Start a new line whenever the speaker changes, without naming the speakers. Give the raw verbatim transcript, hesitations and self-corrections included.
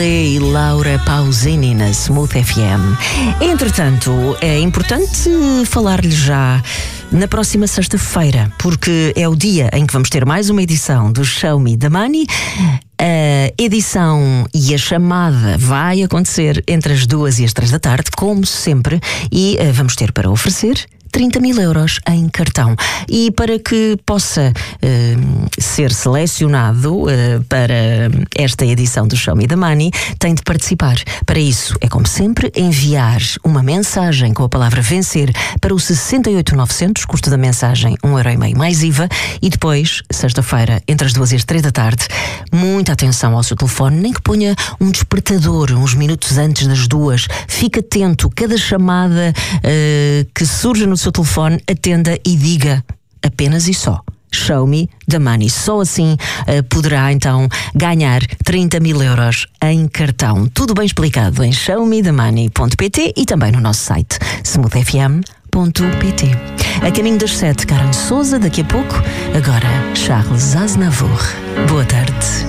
E Laura Pausini na Smooth F M. Entretanto, é importante falar-lhe já na próxima sexta-feira, porque é o dia em que vamos ter mais uma edição do Show Me the Money. A edição e a chamada vai acontecer entre as duas e as três da tarde, como sempre, e uh, vamos ter para oferecer trinta mil euros em cartão. E para que possa uh, ser selecionado uh, para esta edição do Show Me the Money, tem de participar. Para isso, é como sempre, enviar uma mensagem com a palavra vencer para o sessenta e oito novecentos, custo da mensagem um euro e meio mais I V A, e depois, sexta-feira, entre as duas e as três da tarde, muita atenção ao seu telefone, nem que ponha um despertador uns minutos antes das duas. Fique atento, cada chamada uh, que surja no seu telefone, atenda e diga apenas e só Show Me the Money. Só assim uh, poderá então ganhar trinta mil euros em cartão. Tudo bem explicado em show me the money ponto pt e também no nosso site smooth f m ponto p t. A caminho das sete, Karen Souza, daqui a pouco. Agora, Charles Aznavour. Boa tarde.